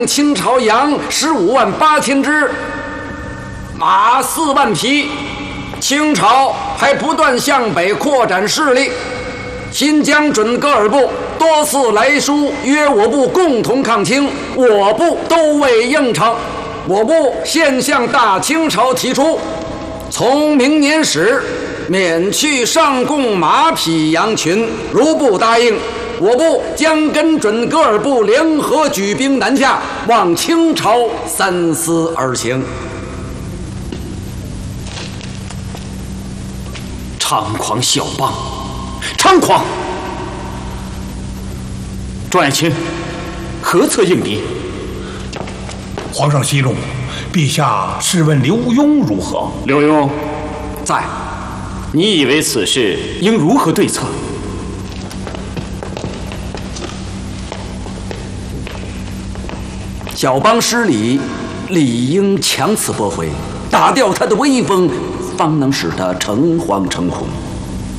清朝羊158000只，马4万匹。清朝还不断向北扩展势力，新疆准噶尔部多次来书约我部共同抗清，我部都未应承。我部现向大清朝提出，从明年始免去上贡马匹羊群，如不答应，我部将跟准噶尔部联合举兵南下，望清朝三思而行。 猖狂小邦，猖狂！众爱卿，何策应敌？ 皇上息怒，陛下试问刘墉如何？ 刘墉在。 你以为此事应如何对策？ 小邦失礼，理应强词驳回，打掉他的威风，方能使他诚惶诚恐。